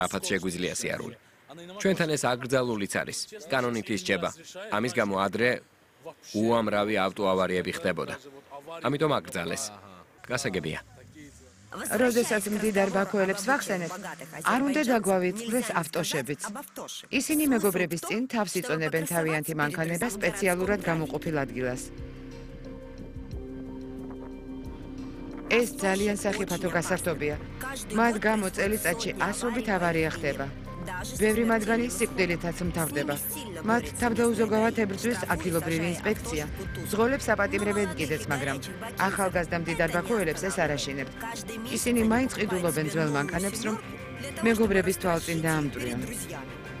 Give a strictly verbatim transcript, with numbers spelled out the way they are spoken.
აფათ შეგვიძლია სიარული. ჩვენთან ეს აკრძალულიც არის, კანონით ისჯება. ამის გამო ადრე უამრავი ავტოავარიები ხდებოდა. ამიტომ აკრძალეს. გასაგებია. როდესაც მდიდარ ბაქოელებს ვახსენებ, არ უნდა დაგვავიწყდეს ავტოშებიც. ისინი მეგობრების წინ თავს იწონებენ თავიანთი მანქანება სპეციალურად გამოყოფილ ადგილას. ეს ძალიან სახიფათო გასართობია. მათ გამო წელიწადში ასობით ავარია ხდება. ბევრი მათგანი სიკვდილითაც მთავრდება. მათ თავდაუზოგავად ებრძვის ადგილობრივი ინსპექცია. ზღოლებს აპატიმრებენ კიდეც, მაგრამ ახალგაზრდა მდიდარ ბაქოელებს ეს არ აშინებთ. ისინი მაინც ყიდულობენ ძველ მანქანებს, რომ მეგობრების თვალწინ დაამტვრიონ.